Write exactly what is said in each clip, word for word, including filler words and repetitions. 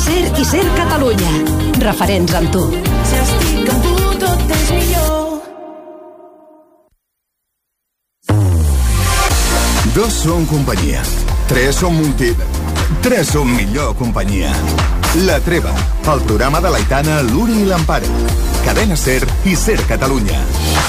Ser i Ser Catalunya. Referents amb tu. Si estic amb tu tot és millor. Dos són companyia. Tres són multi... Tres són millor companyia. La Treva, el programa de l'Aitana, l'Uri i l'Amparo. Cadena Ser i Ser Catalunya.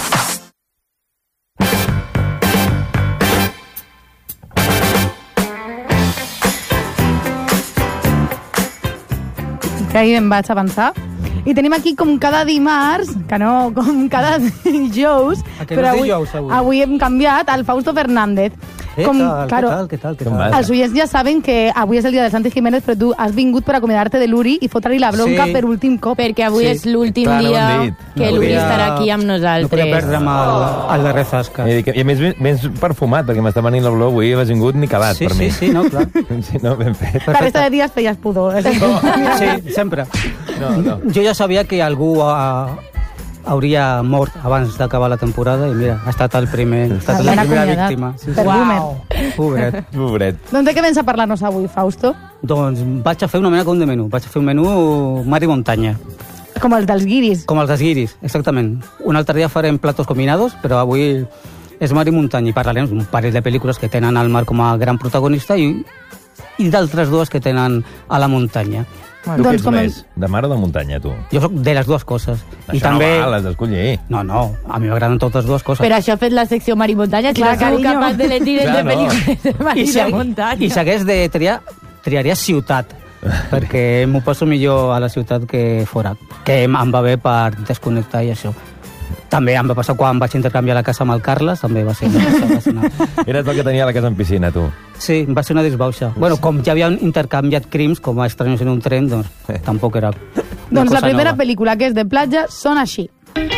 Que ahir em vaig avançar. I tenim aquí com cada dimarts, que no, com cada dijous, però avui, avui hem canviat al Fausto Fernández. ¿Qué com, tal, claro, ¿Qué tal? ¿Qué tal? Els oients ja saben que avui és el dia de Santi Jiménez, però tu has vingut per acomiadar-te de l'Uri i fotre-li la bronca Sí. per últim cop. Perquè avui Sí. és l'últim Clar, no ho dia hem dit. que No l'Uri podia- estarà aquí amb No nosaltres. podia perdre'm el, el darrer zasca. I, dic, I a més, més perfumat, perquè m'està venint l'olor avui, has vingut ni calat Sí, per sí, mi. sí, no, clar. Sí, no, ben fet. La resta de dies feies pudor. Sí, sempre. No, no. Jo ja sabia que algú ha, hauria mort abans d'acabar la temporada i mira, ha estat el primer, ha estat la Ben primera acomiadat. víctima. Sí, Per sí. boomer. Pobret. Pobret. Doncs de què vens a parlar-nos avui, Fausto? Doncs vaig a fer una mena com de menú. Vaig a fer un menú mar i muntanya. Com el dels guiris. Com els esguiris, exactament. Un altre dia farem platos combinados, però avui és mar i muntanya i parlarem d'un parell de pel·lícules que tenen el mar com a gran protagonista i, i d'altres dues que tenen a la muntanya. Tu què ets més? De mar o de muntanya, tu? Jo soc de les dues coses. Això I també... no val, has d'escollir. No, no, a mi m'agraden totes dues coses. Per això ha fet la secció Mar i Muntanya, si Clar, no sou carinyo. capaç de elegir entre Clar, no. pel·lícules de Mar i, si, de Muntanya. I si hagués de triar, triaria ciutat, perquè m'ho passo millor a la ciutat que fora, que em va bé per desconnectar i això. També em va passar quan vaig intercanviar la casa amb el Carles, també va ser, va ser una... Eres el que tenia la casa en piscina, tu. Sí, va ser una disbauxa. Bueno, com ja havien intercanviat crims, com a estranyos en un tren, doncs tampoc era una Doncs la cosa primera nova. pel·lícula, que és de platja, són així.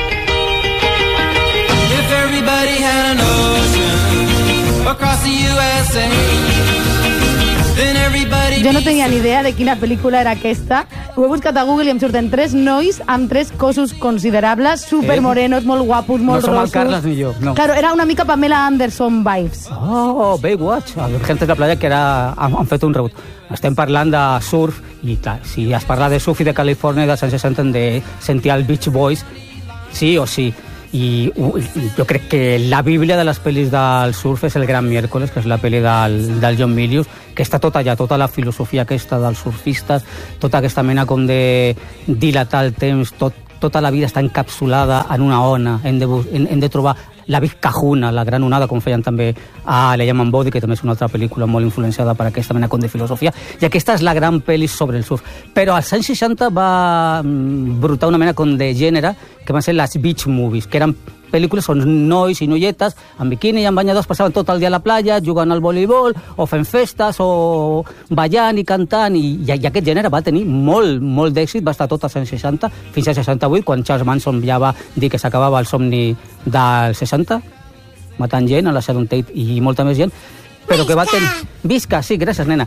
If everybody had an ocean across the U S A, then everybody Jo no tenia ni idea de quina pel·lícula era aquesta. Ho he buscat a Google i em surten tres nois amb tres cossos considerables, supermorenos, molt guapos, molt No som el rossos. Carles ni jo, no. Claro, era una mica Pamela Anderson vibes. Oh, Baywatch. Gente de la playa que era, han, han fet un rebut. Estem parlant de surf i clar, si es parla de surf i de Califòrnia dels anys seixanta hem de sentir el Beach Boys sí o sí. I, i jo crec que la bíblia de les pel·lis del surf és El Gran Miércoles, que és la pel·li del, del John Milius, que està tot allà, tota la filosofia aquesta dels surfistes, tota aquesta mena com de dilatar el temps, tot, tota la vida està encapsulada en una ona, hem de, hem, hem de trobar la Big Kahuna, la gran onada, com feien també a La Llaman Body, que també és una altra pel·lícula molt influenciada per aquesta mena com de filosofia, i aquesta és la gran pel·li sobre el surf. Però als anys seixanta va brotar una mena com de gènere que van ser les beach movies, que eren pel·lícules on nois i noietes amb biquini i amb banyadors passaven tot el dia a la platja jugant al voleibol o fent festes o ballant i cantant i, i aquest gènere va tenir molt, molt d'èxit, va estar tot als anys seixanta fins als seixanta-vuit, quan Charles Manson ja va dir que s'acabava el somni dels seixanta, matant gent a la Sharon Tate i molta més gent, però que va tenir... Visca! Sí, gràcies, nena.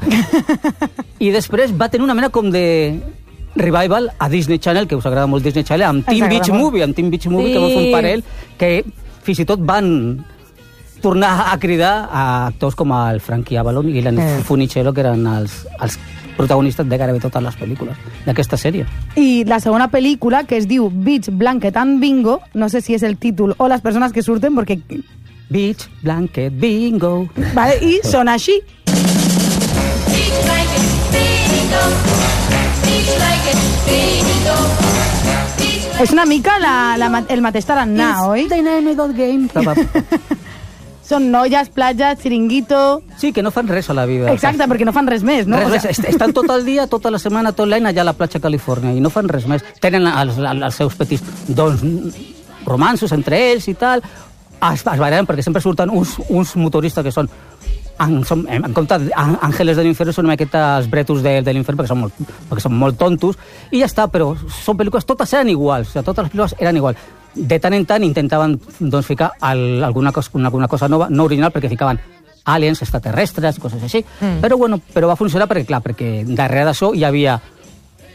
I després va tenir una mena com de revival a Disney Channel, que us agrada molt Disney Channel, amb Teen Beach Movie, amb Teen Beach Movie, sí. Que va fer un parell, que fins i tot van tornar a cridar a actors com el Frankie Avalon i l'Anne Eh. Funicello, que eren els, els protagonistes de gairebé totes les pel·lícules d'aquesta sèrie. I la segona pel·lícula, que es diu Beach Blanket and Bingo, no sé si és el títol o les persones que surten, perquè... Beach Blanket Bingo. Vale, i són així. Beach blanket bingo. Beach blanket bingo. És una mica la, la, ma- el mateix tarannà, oi? The name of the game. Són noies, platja, xiringuito... Sí, que no fan res a la vida. Exacte, perquè no fan res més, no? Res, O res, sea, est- estan tot el dia, tota la setmana, tot l'any allà a la platja Califòrnia i no fan res més. Tenen els, els seus petits doncs, romansos entre ells i tal. Es, es barallen perquè sempre surten uns, uns motoristes que són en, som, en compte àngeles de l'infern, són aquests bretos de, de l'infern perquè, són molt, perquè són molt tontos i ja està, però són pel·lícules, totes eren iguals, o sigui, totes les pel·lícules eren iguals. De tant en tant intentaven doncs, ficar el, alguna, cosa, una, alguna cosa nova, no original, perquè ficaven aliens, extraterrestres, coses així, mm. però, bueno, però va funcionar perquè, clar, perquè darrere d'això hi havia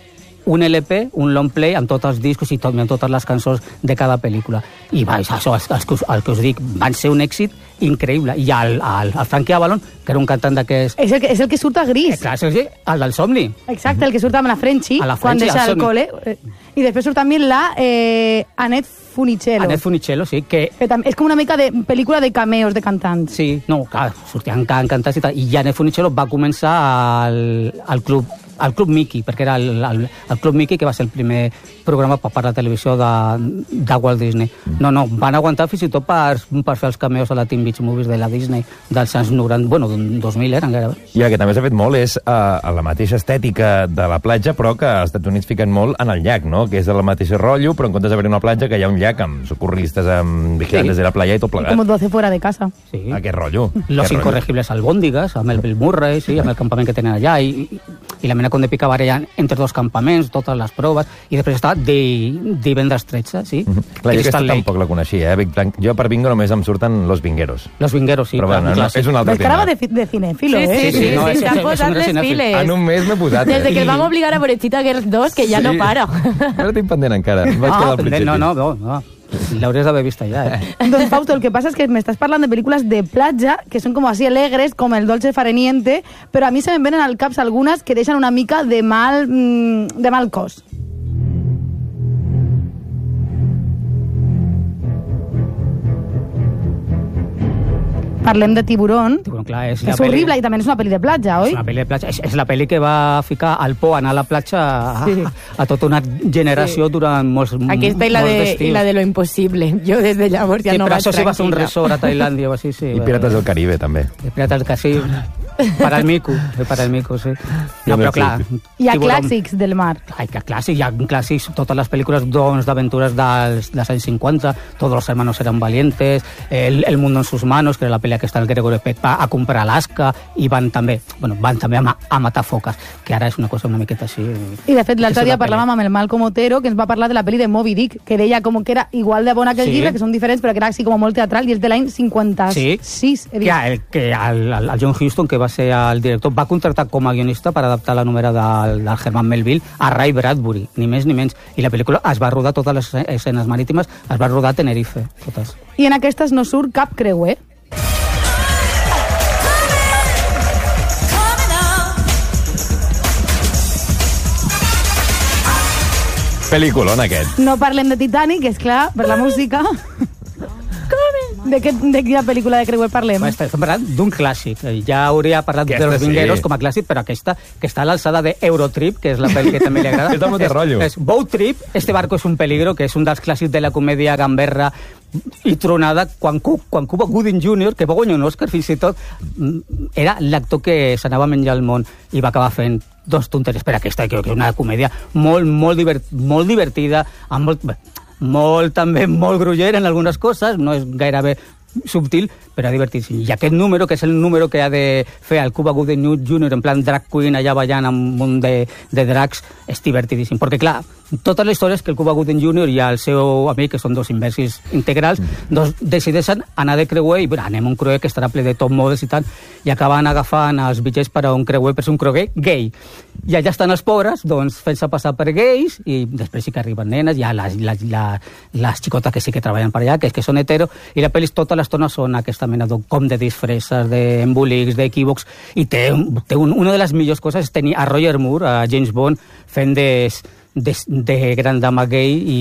un L P, un long play, amb tots els discos i tot, amb totes les cançons de cada pel·lícula. I va, això, el, el, el que us dic, van ser un èxit increïble. I el, el, el Frankie Avalon, que era un cantant d'aquest... És el, que, és el que surt a Gris. Eh, clar, és el, el del Somni. Exacte, el que surt amb la Frenchie, la quan Frenchie, deixa el Somni. cole. I després surt també la eh, Annette Funicello. Annette Funicello, sí, que... que tam- és com una mica de pel·lícula de cameos de cantants. Sí, no, clar, sortien can, cantats i tal. I Annette Funicello va començar al, al club al Club Mickey, perquè era el, el, el Club Mickey, que va ser el primer programa per la televisió de, de Walt Disney. No, no, van aguantar fins i tot per, per fer els cameos a la Teen Beach Movies de la Disney dels anys noranta, bueno, dos mil eren gairebé. I el que també s'ha fet molt és uh, a la mateixa estètica de la platja, però que als Estats Units fiquen molt en el llac, no? Que és el mateix rotllo, però en comptes d'haver una platja, que hi ha un llac amb socorristes, amb vigilantes sí. de la playa i tot plegat. Com doce fuera de casa. Sí. Aquest rotllo. Los incorregibles albóndigas, amb el Bill Murray, sí, amb el campament que tenen allà, i, i la mena com de pica varella entre dos campaments, totes les proves, i després està de divendres tretze, sí? Mm -hmm. Clar, jo aquesta tampoc la coneixia, eh? Big Bang. Jo per bingo només em surten Los Vingueros. Los Vingueros, sí. Però bueno, no, és un altre tema. Cara de, de cinèfilo, sí, eh? Sí, sí, sí, no, sí, és, s'han és, posat és les piles. En un mes m'he posat. Des de que eh? el vam obligar a Borechita Girls dos, que ja sí. no para. Ara tinc pendent encara. Vaig ah, quedar al principi. No, no, no. no. L'hauries d'haver vist ja, eh? Doncs, Fausto, el que passa és que m'estàs parlant de pel·lícules de platja que són com así alegres, com El dolce fareniente, però a mi se me'n venen al cap algunes que deixen una mica de mal, de mal cos. Parlem de Tiburón, Tiburón, clar, és que és horrible i també és una pel·li de platja, oi? És una pel·li de platja. És, és la pel·li que va ficar al por anar a la platja a, sí. a, a tota una generació sí. durant molts, Aquesta i la, molts de, i la de Lo Imposible. Jo des de llavors ja sí, no però vaig això sí va ser un tranquil·la. resort a Tailàndia o així, sí. I Pirates del Caribe, també. I Pirates del Caribe. Para el mico, para el mico, sí. No, però clar... Hi ha Tiburón, clàssics del mar. Hi ha clàssics, hi ha clàssics, totes les pel·lícules doncs, d'aventures dels, dels anys cinquanta, Todos los hermanos eran valientes, El, el mundo en sus manos, que era la pel·li que està el Gregory Peck va a comprar Alaska, i van també, bueno, van també a, ma, a matar foques, que ara és una cosa una miqueta així... I de fet, l'altre dia parlàvem amb el Malcom Otero, que ens va parlar de la pel·li de Moby Dick, que deia com que era igual de bona que el sí. llibre, que són diferents, però que era així com molt teatral, i és de l'any cinquanta-sis. Sí, que, el, que el, el, el John Huston, que va ser el director, va contractar com a guionista per adaptar la número del, del Herman Melville a Ray Bradbury, ni més ni menys. I la pel·lícula es va rodar, totes les escenes marítimes, es va rodar a Tenerife, totes. I en aquestes no surt cap creuer. Pel·lículon, aquest. No parlem de Titanic, és clar, per la música. De, què, de quina pel·lícula de creuer parlem? Estem parlant d'un clàssic. Ja hauria parlat aquesta, de Los Vingueros sí. com a clàssic, però aquesta, que està a l'alçada de Eurotrip, que és la pel·li que també li agrada. és, és, és Boat Trip, Este barco es un peligro, que és un dels clàssics de la comèdia gamberra i tronada, quan, quan Cuba Gooding júnior, que va guanyar un Òscar fins i tot, era l'actor que s'anava a menjar el món i va acabar fent dos tonteries per aquesta, que és una comèdia molt, molt, divert, molt divertida, amb molt... molt també molt gruller en algunes coses, no és gairebé subtil, però divertíssim. I aquest número, que és el número que ha de fer el Cuba Gooding júnior en plan drag queen, allà ballant amb un munt de, de drags, és divertidíssim. Perquè, clar, totes les històries que el Cuba Gooding júnior i el seu amic, que són dos imbècils integrals, mm. doncs decideixen anar de creuer, i bueno, anem a un creuer que estarà ple de top models i tal, i acaben agafant els bitllets per a un creuer, per ser un creuer gay. I allà estan els pobres, doncs, fent-se passar per gais, i després sí que arriben nenes, hi ha les, les, les, les xicotes que sí que treballen per allà, que és que són hetero, i la pel·li tota l'estona són aquesta mena de, com de disfresses, d'embolics, d'equívocs, i té, té un, una de les millors coses és tenir a Roger Moore, a James Bond, fent de, de, de gran dama gay i,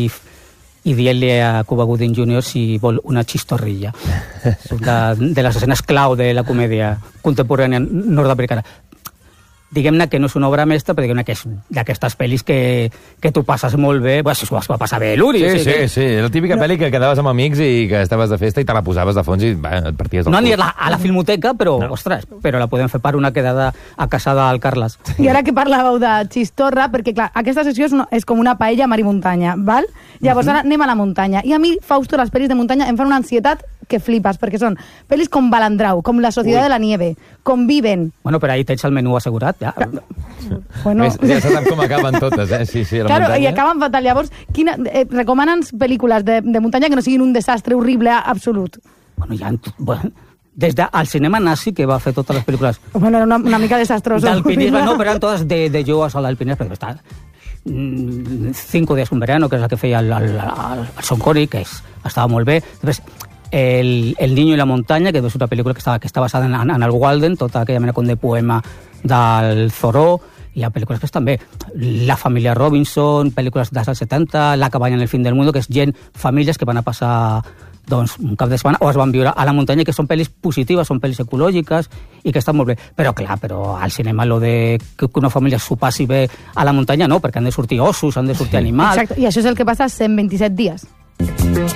i dient-li a Cuba Gooding júnior si vol una xistorrilla. És una de les escenes clau de la comèdia contemporània nord-americana. Diguem-ne que no és una obra mestra, però diguem-ne que és d'aquestes pel·lis que, que tu passes molt bé. Bé, s'ho va passar bé l'Uri. Sí, sí, sí, que... sí. La típica no. pel·li que quedaves amb amics i que estaves de festa i te la posaves de fons i va, et parties del No cul. ni a la, a la filmoteca, però, no. ostres, però la podem fer per una quedada a casa del Carles. I ara que parlàveu de xistorra, perquè clar, aquesta sessió és, una, és com una paella mar i muntanya, val? Llavors ara anem a la muntanya. I a mi, Fausto, les pel·lis de muntanya em fan una ansietat que flipes, perquè són pel·lis com Balandrau, com La Societat Ui. de la Nieve, com Viven. Bueno, però ahí tens el menú assegurat, ja. Bueno... Ves, ja se sap com acaben totes, eh? Sí, sí, a la claro, muntanya. I acaben fatal. Llavors, quina, eh, recomana'ns pel·lícules de, de muntanya que no siguin un desastre horrible absolut? Bueno, ja... Bueno, des del cinema nazi, que va fer totes les pel·lícules... Bueno, era una, una mica desastroso. D'alpinisme, no, però eren totes de, de joves o d'alpinisme, però està... mm, Cinco días un verano, que és la que feia el, el, el, el Sean Connery, que és, estava molt bé. Després, el, el niño y la montaña, que és una pel·lícula que està, que està basada en, en el Walden, tota aquella mena com de poema del Thoreau. Hi ha pel·lícules que estan bé. La família Robinson, pel·lícules dels anys setanta, La cabanya en el fin del mundo, que és gent, famílies que van a passar doncs, un cap de setmana o es van viure a la muntanya, que són pel·lis positives, són pel·lis ecològiques i que estan molt bé. Però clar, però al cinema lo de que una família s'ho passi bé a la muntanya no, perquè han de sortir ossos, han de sortir animals. Exacte, i això és el que passa cent vint-i-set dies.